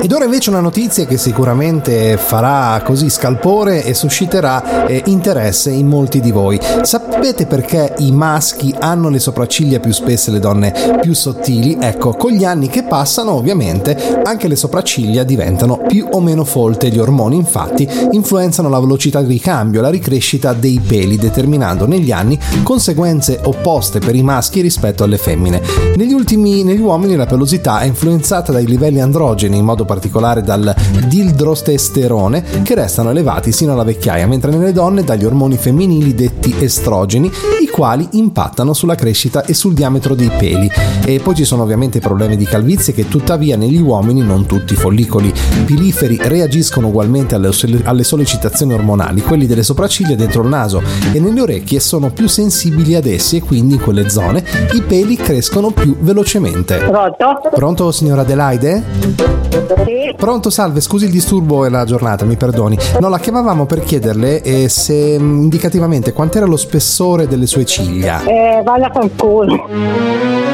Ed ora invece una notizia che sicuramente farà così scalpore e susciterà interesse in molti di voi. Sapete perché i maschi hanno le sopracciglia più spesse e le donne più sottili? Ecco, con gli anni che passano ovviamente anche le sopracciglia diventano più o meno folte. Gli ormoni infatti influenzano la velocità di ricambio e la ricrescita dei peli, determinando negli anni conseguenze opposte per i maschi rispetto alle femmine. Negli uomini la pelosità è influenzata dai livelli androgeni, in modo particolare dal dildrotesterone, che restano elevati sino alla vecchiaia, mentre nelle donne dagli ormoni femminili detti estrogeni, i quali impattano sulla crescita e sul diametro dei peli. E poi ci sono ovviamente problemi di calvizie che tuttavia negli uomini non tutti i follicoli piliferi reagiscono ugualmente alle sollecitazioni ormonali. Quelli delle sopracciglia dentro il naso e nelle orecchie sono più sensibili ad essi e quindi in quelle zone i peli crescono più velocemente. Pronto, signora Adelaide? Sì. Pronto, salve, scusi il disturbo e la giornata, mi perdoni. No, la chiamavamo per chiederle se indicativamente quant'era lo spessore delle sue ciglia. Vada con culo.